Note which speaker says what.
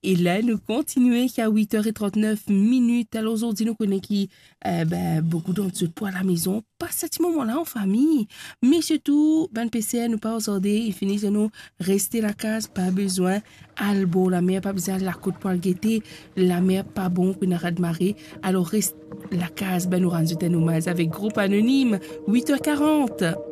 Speaker 1: Et là, nous continuons qu'à 8h39. Alors aujourd'hui, nous connaissons qui beaucoup d'entre eux pour à la maison. Pas ce moment-là en famille. Mais surtout, ben PCR, nous pas aujourd'hui. Il finit de nous rester la case, pas besoin. Albo, la mère, pas besoin de la côte pour le guetter. La mère, pas bon pour une arrêt de marée. Alors reste la case, ben nous rendons nous avec groupe anonyme. 8h40.